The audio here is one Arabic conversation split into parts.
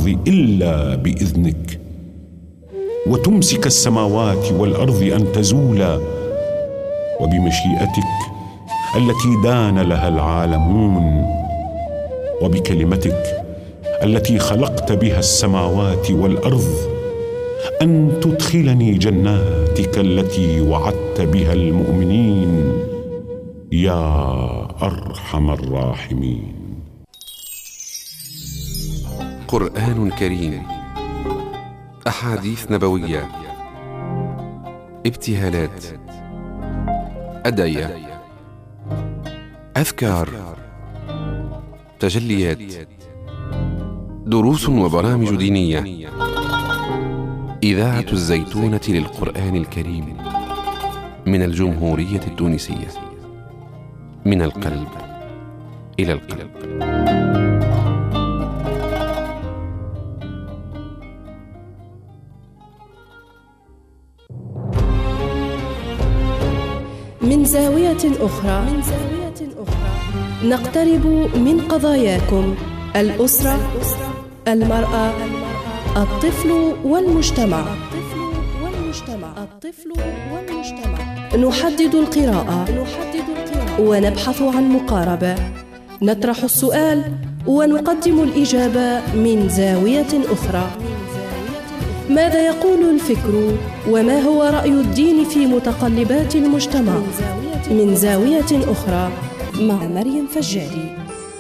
الأرض إلا بإذنك، وتمسك السماوات والأرض أن تزولا، وبمشيئتك التي دان لها العالمون، وبكلمتك التي خلقت بها السماوات والأرض أن تدخلني جناتك التي وعدت بها المؤمنين يا أرحم الراحمين. قرآن كريم، أحاديث نبوية، ابتهالات، أدعية، أذكار، تجليات، دروس وبرامج دينية. إذاعة الزيتونة للقرآن الكريم من الجمهورية التونسية، من القلب إلى القلب. من زاوية أخرى نقترب من قضاياكم: الأسرة، المرأة، الطفل والمجتمع. نحدد القراءة ونبحث عن مقاربة، نطرح السؤال ونقدم الإجابة من زاوية أخرى. ماذا يقول الفكر؟ وما هو رأي الدين في متقلبات المجتمع؟ من زاوية أخرى مع مريم فجاري.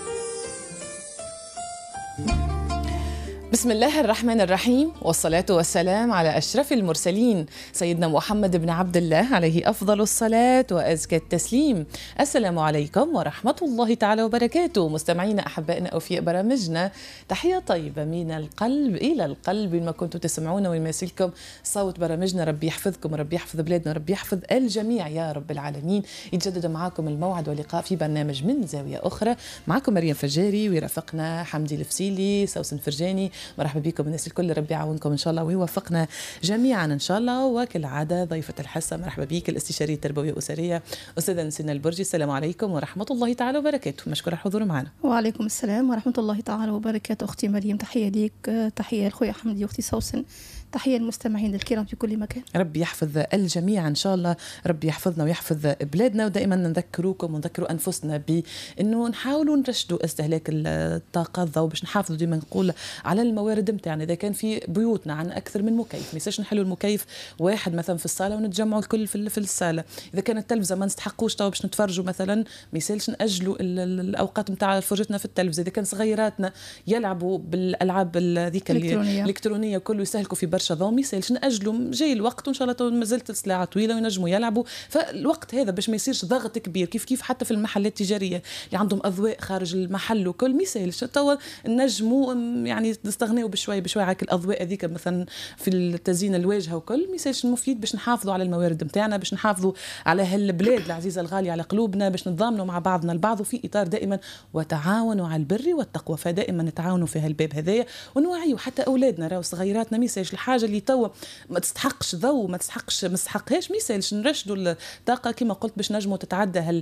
بسم الله الرحمن الرحيم، والصلاة والسلام على أشرف المرسلين سيدنا محمد بن عبد الله عليه أفضل الصلاة وأزكى التسليم. السلام عليكم ورحمة الله تعالى وبركاته. مستمعينا أحبائنا أوفياء برامجنا، تحية طيبة من القلب إلى القلب. ما كنتم تسمعون ويمثلكم صوت برامجنا. ربي يحفظكم، ربي يحفظ بلادنا، ربي يحفظ الجميع يا رب العالمين. يتجدد معكم الموعد واللقاء في برنامج من زاوية أخرى. معكم مريم فجاري، ويرافقنا حمدي الفسيلي، سوسن فرجاني. مرحبا بكم الناس الكل، ربي يعاونكم ان شاء الله ويوفقنا جميعا ان شاء الله. وكالعاده ضيفه الحصه، مرحبا بك الاستشاريه التربويه الاسريه استاذه نسينا البرجي. السلام عليكم ورحمه الله تعالى وبركاته. مشكور الحضور معنا. وعليكم السلام ورحمه الله تعالى وبركاته. اختي مريم، تحيه ليك، تحيه لخويا حمدي واختي سوسن، تحيه للمستمعين الكرام في كل مكان. ربي يحفظ الجميع ان شاء الله، ربي يحفظنا ويحفظ بلادنا. ودائما نذكروكم ونذكروا انفسنا بانه نحاولوا نرشدوا استهلاك الطاقه الضوء باش نحافظوا ديما نقول على الموارد نتاعنا. اذا كان في بيوتنا عن اكثر من مكيف، ما يصيرش نحلوا المكيف واحد مثلا في الصاله ونتجمعوا الكل في الصاله. اذا كانت التلفزه ما نستحقوش تو باش نتفرجوا مثلا، ما يصيرش ناجلوا الاوقات نتاع فرجتنا في التلفزه. اذا كان صغيراتنا يلعبوا بالالعاب ذيك الالكترونيه كله يستهلكوا في برشا ضوء، ما يصيرش ناجلوا. جاي الوقت وان شاء الله ما زلت الساعه طويله وينجموا يلعبوا. فالوقت هذا باش ما يصيرش ضغط كبير، كيف حتى في المحلات التجاريه اللي عندهم اضواء خارج المحل وكل، ما يصيرش تو نجموا يعني نستغنوا بشوي هاك الاضواء هذيك مثلا في التزيين الواجهه وكل. ما يصيرش المفيد باش نحافظوا على الموارد نتاعنا، باش نحافظوا على هالبلاد العزيزه الغاليه على قلوبنا، باش نتضامنوا مع بعضنا البعض وفي اطار دائما وتعاونوا على البر والتقوى. فدائما نتعاونوا في هالباب هذايا ونوعيوا حتى اولادنا راهو صغيراتنا. ما يصيرش الحاجه اللي توا ما تستحقش ضوء، ما تستحقهاش، ما يصيرش نرشدوا الطاقه كما قلت باش نجموا تتعدى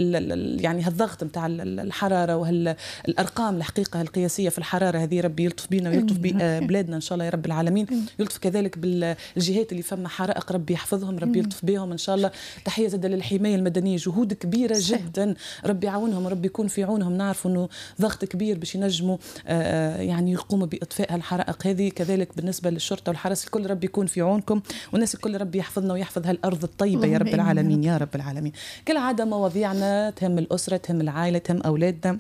يعني هالضغط نتاع الحراره وهالارقام الحقيقه القياسيه في الحراره هذه. ربي يلطف بينا ويلطف بلادنا ان شاء الله يا رب العالمين. يلطف كذلك بالجهات اللي فما حرائق، ربي يحفظهم، ربي يلطف بهم ان شاء الله. تحيه زاد للحمايه المدنيه، جهود كبيره جدا، ربي يعاونهم وربي يكون في عونهم. نعرفوا انه ضغط كبير باش ينجموا يعني يقوموا باطفاء الحرائق هذه. كذلك بالنسبه للشرطه والحرس الكل، ربي يكون في عونكم، والناس الكل ربي يحفظنا ويحفظ هالارض الطيبه يا رب العالمين يا رب العالمين. كالعاده مواضيعنا تهم الاسره، تهم العائله، تهم اولادنا،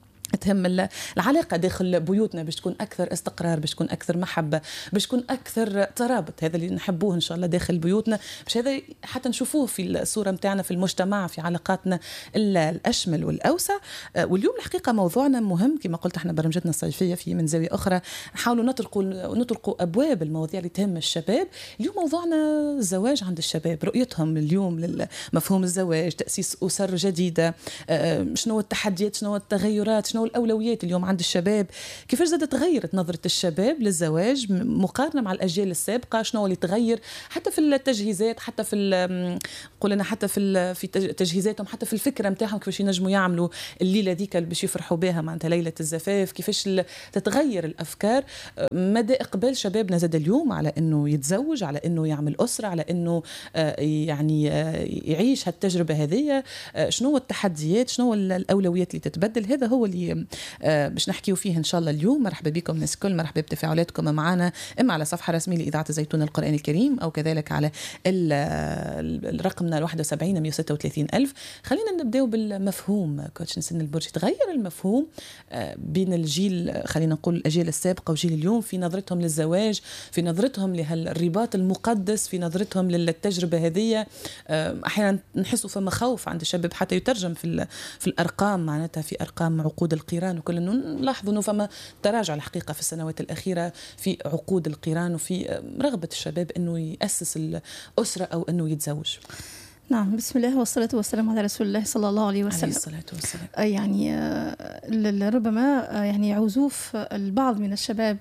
تهم العلاقة داخل بيوتنا باش تكون أكثر استقرار، باش تكون أكثر محبة، باش تكون أكثر ترابط. هذا اللي نحبوه إن شاء الله داخل بيوتنا، باش هذا حتى نشوفوه في الصورة متاعنا في المجتمع، في علاقاتنا الأشمل والأوسع. واليوم الحقيقة موضوعنا مهم كما قلت، احنا برمجتنا الصيفية في من زاوية أخرى نحاولوا نطرقوا أبواب المواضيع اللي تهم الشباب. اليوم موضوعنا الزواج عند الشباب، رؤيتهم اليوم لمفهوم الزواج، تأسيس أسر جديدة، شنو التحديات، شنو التغيرات، شنو الأولويات اليوم عند الشباب، كيفاش زادت تغيرت نظرة الشباب للزواج مقارنة مع الأجيال السابقة، شنو اللي تغير حتى في التجهيزات، حتى في قلنا حتى في تجهيزاتهم، حتى في الفكرة متاعهم كيفاش ينجموا يعملوا الليلة ديك اللي باش يفرحوا بها معناتها ليلة الزفاف، كيفاش تتغير الأفكار، مدى إقبال شبابنا زاد اليوم على إنه يتزوج، على إنه يعمل أسرة، على إنه يعني يعيش هالتجربة هذه، شنو التحديات، شنو الأولويات اللي تتبدل. هذا هو اللي باش نحكيو فيه إن شاء الله اليوم. مرحبا بكم الناس الكل، مرحبا بتفاعلاتكم معنا إما على صفحة رسمية لإذاعة الزيتون القرآن الكريم أو كذلك على رقمنا 71 136 ألف. خلينا نبدأ بالمفهوم. كوتش نسن البرج، تغير المفهوم بين الجيل، خلينا نقول الأجيال السابقة وجيل اليوم، في نظرتهم للزواج، في نظرتهم لهالرباط المقدس، في نظرتهم للتجربة هذه. أحيانا نحسوا فما خوف عند الشباب حتى يترجم في الأرقام، معناتها في أرقام عقود القيران وكل، إنه نلاحظوا إنه فما تراجع الحقيقة في السنوات الأخيرة في عقود القيران وفي رغبة الشباب إنه يأسس الأسرة أو إنه يتزوج. نعم، بسم الله والصلاة والسلام على رسول الله صلى الله عليه وسلم. عليه الصلاة والسلام. يعني ربما يعني عزوف البعض من الشباب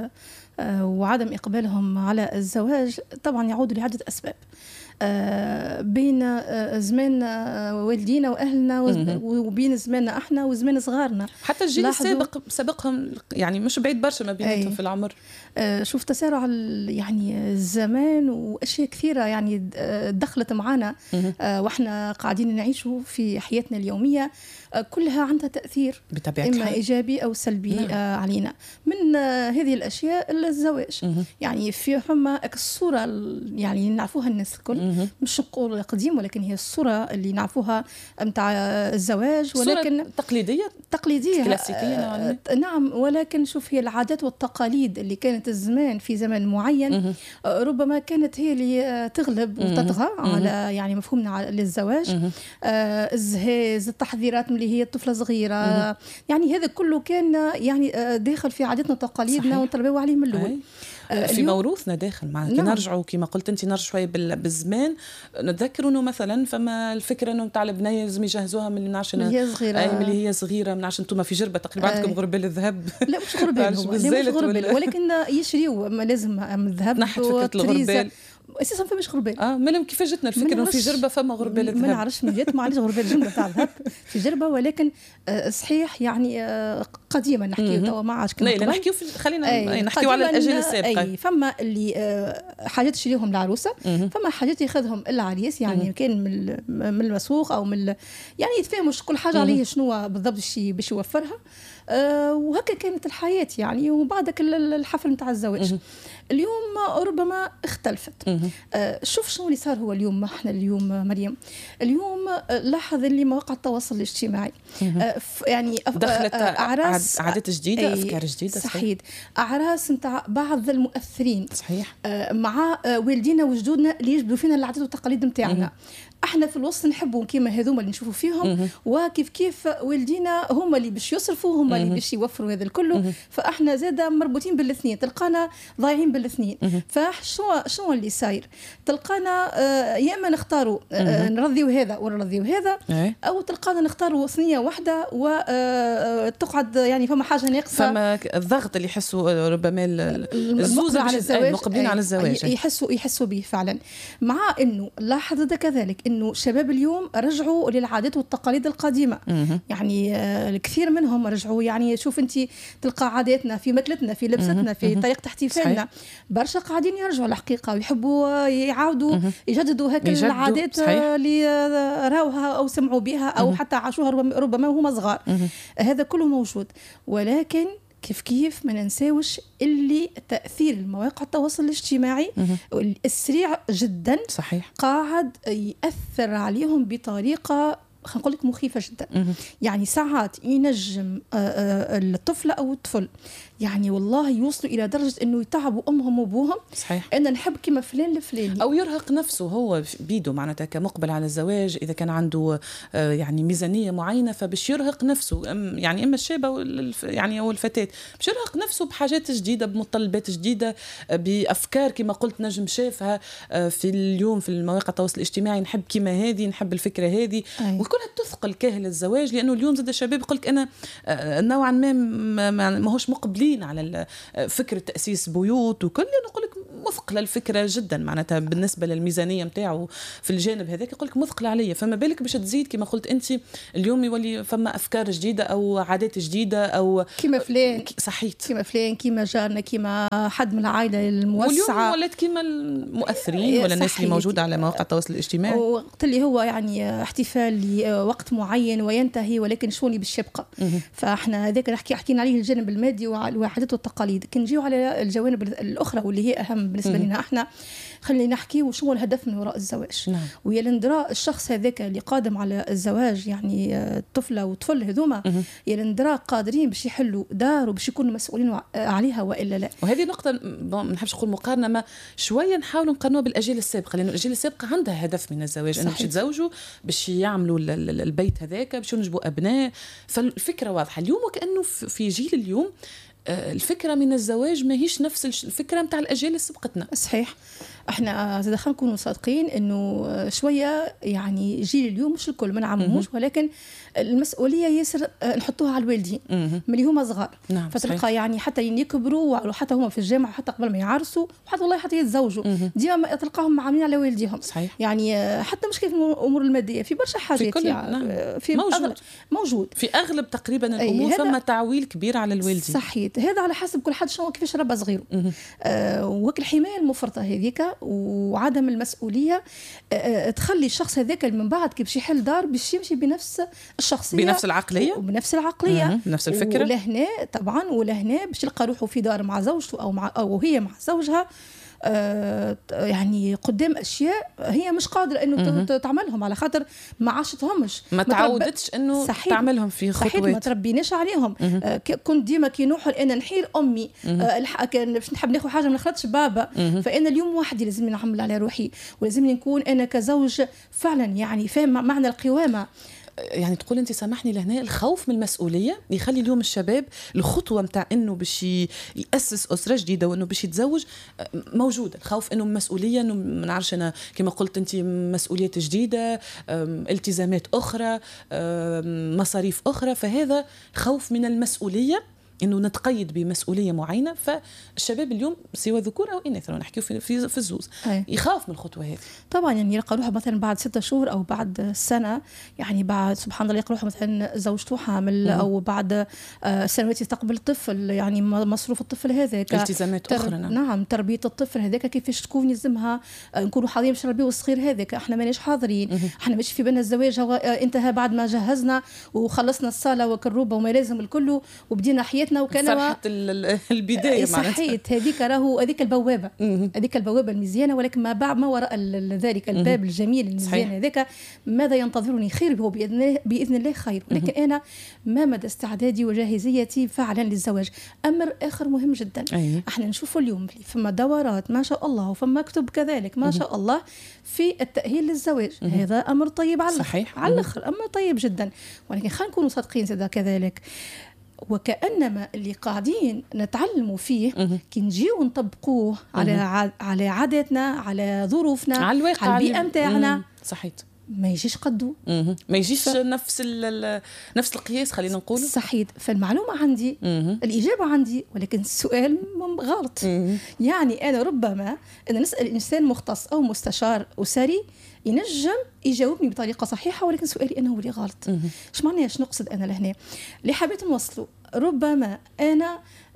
وعدم إقبالهم على الزواج طبعا يعود لعدة أسباب، بين زمان والدينا وأهلنا وبين زماننا احنا وزمان صغارنا. حتى الجيل السابق سبقهم يعني مش بعيد برشا ما بيناتهم في العمر. شوف تسارع يعني الزمان وأشياء كثيرة يعني دخلت معنا وإحنا قاعدين نعيشوا في حياتنا اليومية، كلها عندها تأثير إما إيجابي أو سلبي علينا. من هذه الأشياء الزواج، يعني في حما الصورة يعني نعرفوها الناس الكل، مش نقول قديم ولكن هي الصورة اللي نعرفوها متاع الزواج، ولكن تقليدية كلاسيكية. نعم، ولكن شوف هي العادات والتقاليد اللي كانت الزمان في زمن معين ربما كانت هي اللي تغلب وتطغى على يعني مفهومنا للزواج. الزهاز، التحذيرات اللي هي الطفلة صغيرة، يعني هذا كله كان يعني داخل في عاداتنا وتقاليدنا ونتربوا عليه من الأول. في موروثنا داخل معنا. نعم. نرجعوا كما قلت انت، نرجع شويه بالزمان، نتذكر انه مثلا فما الفكره انه نتاع البنيه لازم يجهزوها من النعش من هي صغيره، من اللي هي صغيره، من عشان انتم في جربه تقريبا عندكم غربال الذهب. لا مش غربال، هم مش غربال ولكن يشريوا لازم الذهب. نحت فكره الغربال اساسا فماش غربال. ملهم كيف جتنا الفكره انه في جربه فما غربال الذهب؟ ما نعرفش من جات، معليش غربال جنبه تاع الذهب في جربه، ولكن صحيح يعني قديما نحكيو توا ما عادش كما نحكيو خلينا نحكيو على الاجيال السابقه. فما اللي حاجات يشريهم العروسه، فما حاجات ياخذهم العريس، يعني كان من المسوق او من يعني يتفاهموا كل حاجه عليه شنو بالضبط باش يوفرها. وهكا كانت الحياه يعني. وبعدك الحفل نتاع الزواج اليوم ربما اختلفت. شوف شنو اللي صار. هو اليوم احنا اليوم مريم، اليوم لاحظ اللي مواقع التواصل الاجتماعي يعني دخلت عادات جديده، افكار جديده. صحيح، اعراس نتاع بعض المؤثرين. صحيح. مع والدينا وجدودنا اللي يجبدوا فينا العادات والتقاليد نتاعنا. احنا في الوسط نحبوا كيما هذوما اللي نشوفوا فيهم، وكيف كيف والدينا هم اللي باش يصرفوا، هم اللي باش يوفروا هذا الكله. فاحنا زاده مربوطين بالاثنين، تلقانا ضايعين بالاثنين. فشو اللي صاير؟ تلقانا يا اما نختاروا نرضيو هذا ونرضيو هذا، او تلقانا نختاروا صينيه واحده وتقعد يعني فما حاجه ناقصه. فما الضغط اللي يحسوا ربما الزوز على الزواج، مقبلين على الزواج، يحسوا به فعلا. مع انه لاحظت كذلك انه شباب اليوم رجعوا للعادات والتقاليد القديمه. يعني الكثير منهم رجعوا. يعني شوف انت تلقى عاداتنا في ماكلتنا، في لبستنا، في طريقه احتفالنا، برشا قاعدين يرجعوا الحقيقه ويحبوا يعاودوا يجددوا هكا العادات اللي راوها او سمعوا بها او حتى عاشوها ربما وهم صغار. هذا كله موجود، ولكن كيف ما ننساوش اللي تأثير المواقع التواصل الاجتماعي السريع جدا صحيح قاعد يأثر عليهم بطريقة خلينا نقول لك مخيفة جدا. يعني ساعات ينجم الطفلة أو الطفل يعني والله يوصلوا الى درجه انه يتعبوا امهم وابوهم. صحيح. انا نحب كما فلان الفلاني، او يرهق نفسه هو بيده معناتها كمقبل على الزواج، اذا كان عنده يعني ميزانيه معينه فباش يرهق نفسه، يعني اما الشابه يعني او الفتاه باش يرهق نفسه بحاجات جديده، بمتطلبات جديده، بافكار كما قلت نجم شافها في اليوم في المواقع التواصل الاجتماعي، نحب كما هذه، نحب الفكره هذه، وكلها تثقل كاهل الزواج. لانه اليوم زاد الشباب يقول لك انا نوعا ما هوش مقبلين على فكره تاسيس بيوت وكل، نقول لك مثقله الفكره جدا معناتها بالنسبه للميزانيه نتاعو في الجانب هذاك، يقول لك مثقله عليا. فما بالك باش تزيد كما قلت انت اليوم يولي فما افكار جديده او عادات جديده او كما فلان صحيت، كما فلان، كما جارنا، كما حد من العائله الموسعه، واليوم ولات كما المؤثرين ولا الناس اللي موجوده على مواقع التواصل الاجتماعي، وقت اللي هو يعني احتفال لوقت معين وينتهي، ولكن شوني باش يبقى. فاحنا هذاك حكينا عليه الجانب المادي والعادات والتقاليد. كي نجيو على الجوانب الاخرى واللي هي اهم بالنسبه لنا احنا، خلينا نحكي وشو الهدف من وراء الزواج. ويا لندرا الشخص هذاك اللي قادم على الزواج، يعني الطفله وطفل هذوما، يا لندرا قادرين باش يحلوا دار وباش يكونوا مسؤولين عليها والا لا. وهذه نقطه ما نحبش نقول مقارنه، ما شويه نحاولوا نقارنوها بالاجيال السابقه، لانه الاجيال السابقه عندها هدف من الزواج، انه باش يتزوجوا، باش يعملوا البيت هذاك، باش ينجبوا ابناء. فالفكره واضحه. اليوم وكانه في جيل اليوم الفكره من الزواج ما هيش نفس الفكره نتاع الاجيال اللي سبقتنا. صحيح. احنا زاد خلينا نكونوا صادقين انه شويه يعني جيل اليوم مش الكل، ما نعمموش، ولكن المسؤوليه ياسر نحطوها على الوالدين من اللي هما صغار. فتلقى يعني حتى يكبروا وحتى هما في الجامعه، حتى قبل ما يعرسوا، وحتى والله حتى يتزوجوا ديما تلقاهم عاملين على والديهم. صحيح. يعني حتى مش كيف الامور الماديه، في برشا حاجات في يعني في موجود في اغلب تقريبا الامور، ثم تعويل كبير على الوالدين. صحيح. هذا على حسب كل حد شنو كيفاش ربى صغيره. وكل الحمايه المفرطه هذيك وعدم المسؤوليه تخلي الشخص هذاك من بعد كيف يحل دار باش يمشي بنفس الشخصيه، بنفس العقليه وبنفس العقليه، بنفس الفكره. ولهنا طبعا ولهنا باش يلقى روحه في دار مع زوجته او هي مع زوجها يعني قدام اشياء هي مش قادره انه تعملهم، على خاطر ما عاشتهمش، ما تعودتش انه تعملهم في خطوات. صحيح. ما تربيناش عليهم. كنت ديما كي نوحل انا نحير امي، كان باش نحب ناخذ حاجه ما نخلطش بابا، فانا اليوم وحدي لازم نعمل على روحي، ولازم نكون انا كزوج فعلا يعني فاهم معنى القوامه. يعني تقول انت سامحني لهنا الخوف من المسؤوليه يخلي اليوم الشباب الخطوه نتاع انه باش ياسس اسره جديده وانه باش يتزوج موجوده، الخوف انه مسؤوليه، انه ما نعرفش انا كما قلت انت مسؤوليات جديده، التزامات اخرى، مصاريف اخرى، فهذا خوف من المسؤوليه انه نتقيد بمسؤوليه معينه. فالشباب اليوم سواء ذكور او اناث لو نحكيو في الزوز يخاف من الخطوه هذه. طبعا يعني يلقى روحه مثلا بعد 6 شهور او بعد سنه، يعني بعد سبحان الله يلقى روحه مثلا زوجته حامل، او بعد سنوات يستقبل طفل، يعني مصروف الطفل هذاك، التزامات اخرى. نعم تربيه الطفل هذاك كيفاش تكون يلزمها نكونوا حاضرين باش نربيو الصغير هذاك. احنا ماناش حاضرين، احنا مش في بالنا الزواج انتهى بعد ما جهزنا وخلصنا الصاله والكروبه وما لازم الكل وبدينا حياتنا وكان فرحة البداية. صحيت. هذيك راهو هذيك البوابة، هذيك البوابة المزيانة، ولكن ما بعد ما وراء ذلك الباب الجميل المزيان هذاك ماذا ينتظرني خير، هو بإذن الله خير. ولكن أنا ما مدى استعدادي وجاهزيتي فعلا للزواج. أمر آخر مهم جدا. احنا نشوفوا اليوم فما دورات ما شاء الله، وفما كتب كذلك ما شاء الله في التأهيل للزواج. هذا أمر طيب على صحيح على الآخر، أمر طيب جدا. ولكن خلينا نكونوا صادقين زاد كذلك، وكأنما اللي قاعدين نتعلموا فيه كي نجيو نطبقوه على عاداتنا، على ظروفنا، على الواقع، على البيئة متاعنا، صحيت، ما يجيش قدو، ما يجيش نفس القياس خلينا نقول. صحيت. فالمعلومة عندي، الإجابة عندي، ولكن السؤال غلط. يعني أنا ربما أنا نسأل إنسان مختص أو مستشار أسري ينجم يجاوبني بطريقة صحيحة، ولكن سؤالي أنا هو اللي غلط. ايش معنى، ايش نقصد أنا لهنا اللي حبيت نوصله؟ ربما أنا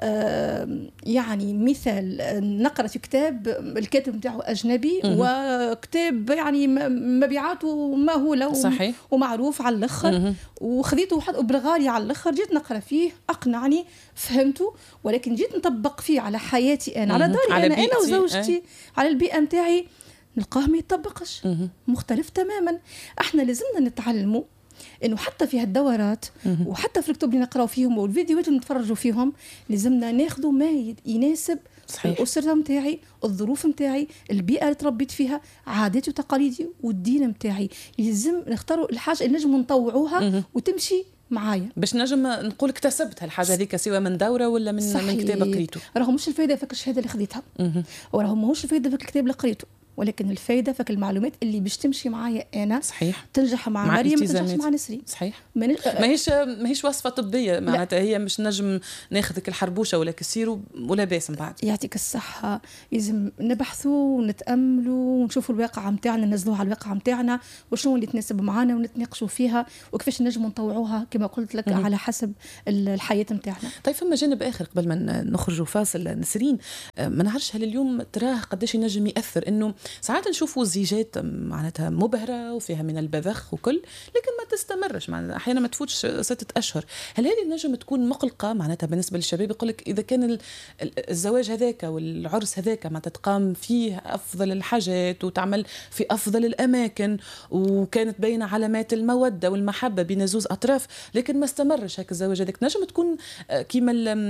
يعني مثال نقرأ في كتاب الكاتب متاعه أجنبي، وكتاب يعني مبيعاته مهولة ومعروف على الآخر، وخذيته وبالغالي على الآخر، جيت نقرأ فيه أقنعني فهمته، ولكن جيت نطبق فيه على حياتي أنا، على داري أنا وزوجتي، على البيئة متاعي، نلقاه ما يطبقش، مختلف تماما. احنا لازمنا نتعلموا انه حتى في هالدورات وحتى في الكتب اللي نقراو فيهم والفيديوهات اللي نتفرجوا فيهم لازمنا ناخذوا ما يناسب صحيح. الأسرة متاعي، الظروف متاعي، البيئة اللي تربيت فيها، عاداتي وتقاليدي والدين متاعي. لازم نختاروا الحاجة اللي نجم نطوعوها وتمشي معايا باش نجم نقول اكتسبت هالحاجه هذيك سواء من دوره ولا من كتاب قريته. راهو مش الفايده فيك الشهاده اللي خديتها، وراهو ماهوش الفايده فيك الكتاب اللي قريته، ولكن الفايده فيك المعلومات اللي باش تمشي معايا انا. صحيح. تنجح مع مريم ما تنجحش مع نسرين. صحيح. ماهيش وصفه طبيه معناتها، هي مش نجم ناخذك الحربوشه ولا كسير ولا باس من بعد. يعطيك الصحه. لازم نبحثوا ونتاملوا ونشوفوا الواقع نتاعنا، ننزلوها على الواقع نتاعنا وشنو اللي تناسب معنا ونتناقشوا فيها وكيفاش نجم نطوعوها كما قلت لك على حسب الحياه نتاعنا. طيب فما جانب اخر قبل ما نخرجوا فاصل نسرين، ما نعرفش هل اليوم تراه قداش ينجم ياثر انه ساعات نشوفوا زيجات معناتها مبهرة وفيها من البذخ وكل، لكن ما تستمرش، معناتها أحيانا ما تفوتش 6 أشهر. هل هذه النجم تكون مقلقة معناتها بالنسبة للشباب؟ يقولك إذا كان الزواج هذاك والعرس هذاك معناتها تقام فيه أفضل الحاجات وتعمل في أفضل الأماكن وكانت بين علامات المودة والمحبة بين زوز أطراف، لكن ما استمرش هيك الزواج هذاك، نجم تكون كيما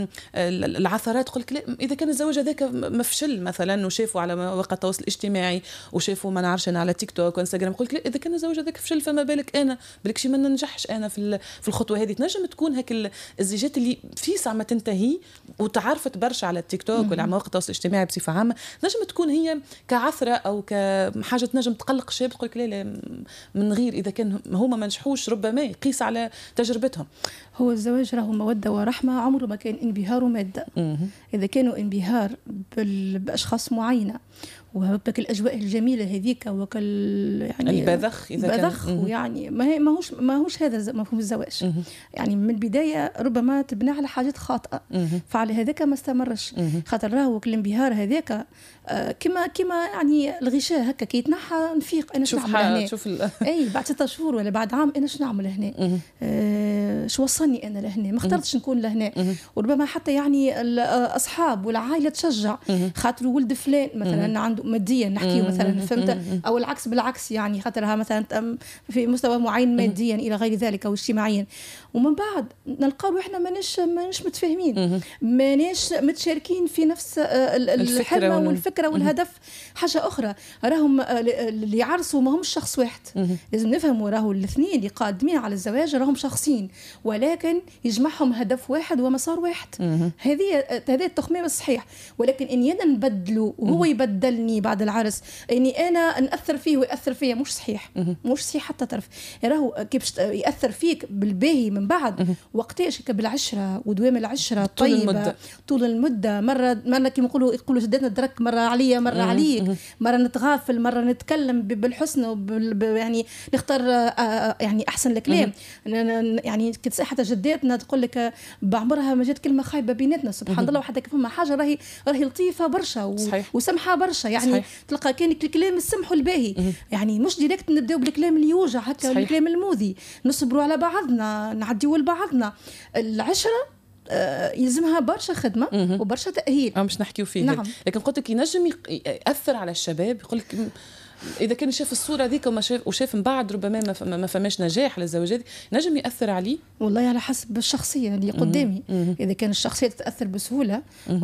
العثرات تقولك لا إذا كان الزواج هذاك مفشل مثلا وشافوا على مواقع التواصل الاجتماعي وشافوا ما نعرفش انا على تيك توك وانستغرام، قلت لي اذا كان الزواج هذاك فشل فما بالك انا بالك شي ما ننجحش انا في الخطوه هذه. تنجم تكون هيك الزيجات اللي في ساعه ما تنتهي وتعرفت برشا على التيك توك ولا على مواقع التواصل الاجتماعي بصفه عامه، نجم تكون هي كعثره او كحاجه تنجم تقلق الشباب، تقول لك لا من غير اذا كان هما ما نجحوش ربما يقيس على تجربتهم. هو الزواج راهو موده ورحمه، عمره ما كان انبهار وماده. اذا كانوا انبهار باشخاص معينه وهبك الاجواء الجميله هذيك وكل يعني البذخ اذا بذخ كان ويعني ماهوش هذا مفهوم الزواج. يعني من البدايه ربما تبنى على حاجات خاطئه، فعلى هذاك ما استمرش. خاطر راهو الانبهار هذاك كما يعني الغشاء هكا كي يتنحى نفيق انا شو نعمل هنا. اي بعد 6 شهور ولا بعد عام انا شو نعمل هنا، شو وصلني انا لهنا، ما اخترتش نكون لهنا. وربما حتى يعني الاصحاب والعائله تشجع خاطر ولد فلان مثلا عنده ماديا نحكيه مثلا، فهمت، او العكس بالعكس يعني خاطرها مثلا في مستوى معين ماديا الى غير ذلك او اجتماعيا، ومن بعد نلقاو احنا ماناش متفاهمين، ماناش متشاركين في نفس الحلم والفكره والهدف. حاجه اخرى راهم اللي يعرسوا ما همش شخص واحد، لازم نفهموا راهو الاثنين اللي قادمين على الزواج راهم شخصين ولكن يجمعهم هدف واحد ومسار واحد. هذه التخميم الصحيح، ولكن اني انا نبدله وهو يبدلني بعد العرس، اني انا ناثر فيه وياثر فيا، مش صحيح. مش صحيح حتى طرف. راهو كيف ياثر فيك بالباهي من بعد وقتاش بالعشره ودوام العشره طيبه طول المده. مره كما يقولوا شدتنا الدرك، مره عليا مره عليك، مره نتغافل مره نتكلم بالحسن يعني نختار يعني احسن الكلام. يعني كنت حتى جداتنا تقول لك بعمرها ما جات كلمه خايبه بيناتنا، سبحان الله. وحتى كيف حاجه راهي لطيفه برشا وسمحه برشا، يعني صحيح. تلقى كان الكلام السمح والباهي، يعني مش ديريكت نبداو بالكلام اللي يوجع هكا، الكلام المؤذي، نصبروا على بعضنا، نعديوا لبعضنا. العشره يلزمها برشا خدمه وبرشا تاهيل مش نحكيو فيه. نعم. لكن قلت لك ينجم ياثر على الشباب، يقول لك اذا كان شاف الصوره هذيك وشاف من بعد ربما ما فماش نجاح للزواج هذا، نجم ياثر عليه. والله على حسب الشخصيه اللي قدامي. اذا كان الشخصيه تتاثر بسهوله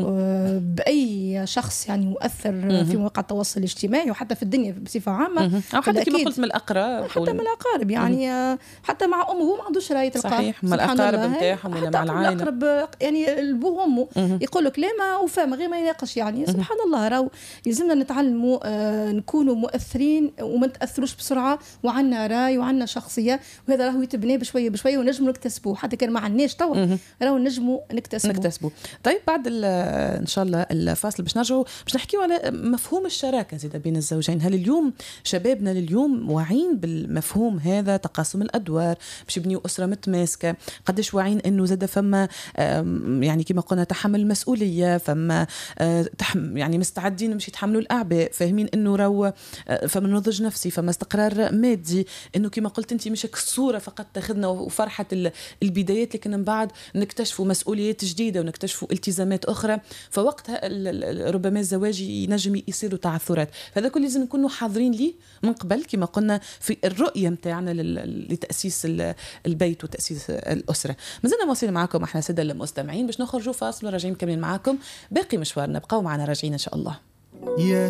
باي شخص يعني مؤثر في مواقع التواصل الاجتماعي وحتى في الدنيا بصفه عامه، او حتى كما قلت من الاقرب، حتى من الاقارب يعني حتى مع امه هو ما عندوش راي تلقاه صحيح، مع الاقارب نتاعهم ولا مع العائله الاقرب يعني البو وامه يقول لك لا ما وفهم غير ما يناقش يعني. سبحان الله، راهو يلزمنا نتعلموا نكونوا مؤثرين وما نتاثروش بسرعه، وعندنا راي وعندنا شخصيه، وهذا راهو يتبنى بشويه بشويه ونجموا نكتسبوه. حتى كان ما عندناش توا راهو نجموا نكتسبوه. طيب بعد ان شاء الله الفاصل باش نرجعوا باش نحكيوا على مفهوم الشراكه زيد بين الزوجين. هل اليوم شبابنا لليوم واعين بالمفهوم هذا، تقاسم الادوار باش يبنيوا اسره متماسكه؟ قداش واعين انه زاد فما يعني كما قلنا تحمل المسؤوليه، فما يعني مستعدين باش يتحملوا الاعباء، فاهمين انه راهو فما نضج نفسي، فما استقرار مادي، انه كما قلت انت مش الصوره فقط تاخذنا وفرحه البدايات، لكن من بعد نكتشفوا مسؤوليات جديده ونكتشفوا التزامات اخرى، فوقتها ربما الزواج ينجم يصيروا تعثرات. فهذا كل لازم نكونوا حاضرين ليه من قبل كما قلنا في الرؤيه نتاعنا لتاسيس البيت وتاسيس الاسره. مازلنا مواصلين معكم احنا ساده المستمعين باش نخرجوا فاصل وراجعين مكملين معكم باقي مشوارنا. بقوا معنا راجعين ان شاء الله.